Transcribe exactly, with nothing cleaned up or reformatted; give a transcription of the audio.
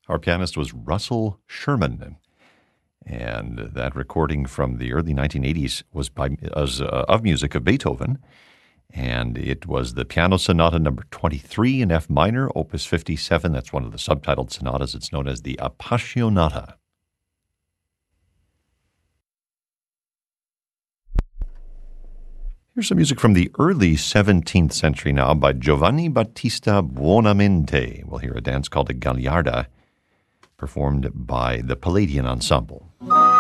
Our pianist was Russell Sherman. And that recording from the early nineteen eighties was by was, uh, of music of Beethoven. And it was the Piano Sonata number twenty-three in F minor, opus fifty-seven. That's one of the subtitled sonatas. It's known as the Appassionata. Here's some music from the early seventeenth century now by Giovanni Battista Buonamente. We'll hear a dance called a Gagliarda, performed by the Palladian Ensemble.